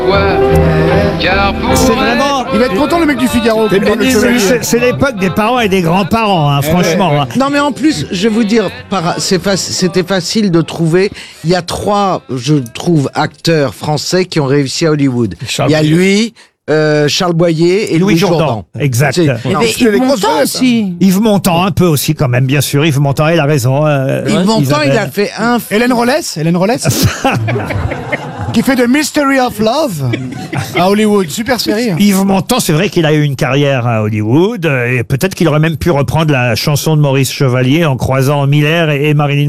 C'est vraiment... Il va être content le mec du Figaro. C'est l'époque des parents et des grands-parents, hein, franchement. Hein. Non mais en plus, je vais vous dire, c'était facile de trouver. Il y a 3, je trouve, acteurs français qui ont réussi à Hollywood. Il y a lui, Charles Boyer et Louis Jourdan. Exact. Yves Montand aussi. Yves Montand un peu aussi quand même, bien sûr. Yves Montand, il a raison. Yves Montand, il a fait un film. Hélène Rollès qui fait The Mystery of Love à Hollywood. Super série. Yves Montand, c'est vrai qu'il a eu une carrière à Hollywood et peut-être qu'il aurait même pu reprendre la chanson de Maurice Chevalier en croisant Miller et Marilyn